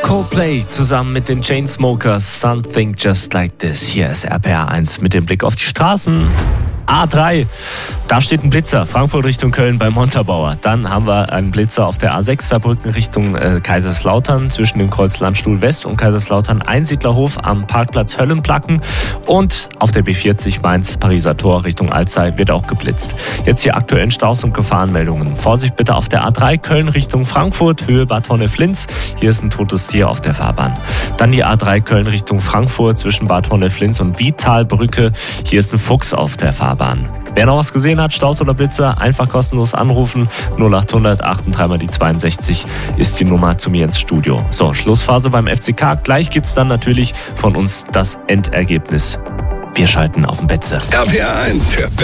Coldplay zusammen mit den Chainsmokers, Something Just Like This. Hier ist RPR 1 mit dem Blick auf die Straßen. A3, da steht ein Blitzer, Frankfurt Richtung Köln bei Montabaur. Dann haben wir einen Blitzer auf der A6 Saarbrücken Richtung Kaiserslautern zwischen dem Kreuz Landstuhl West und Kaiserslautern Einsiedlerhof am Parkplatz Höllenplacken. Und auf der B40 Mainz Pariser Tor Richtung Alzey wird auch geblitzt. Jetzt hier aktuellen Staus und Gefahrenmeldungen. Vorsicht bitte auf der A3 Köln Richtung Frankfurt, Höhe Bad Honnef-Linz. Hier ist ein totes Tier auf der Fahrbahn. Dann die A3 Köln Richtung Frankfurt zwischen Bad Honnef-Linz und Vitalbrücke. Hier ist ein Fuchs auf der Fahrbahn. Wer noch was gesehen hat, Staus oder Blitzer, einfach kostenlos anrufen. 0800 83 die 62 ist die Nummer zu mir ins Studio. So, Schlussphase beim FCK. Gleich gibt's dann natürlich von uns das Endergebnis. Wir schalten auf den Betze. RPR 1.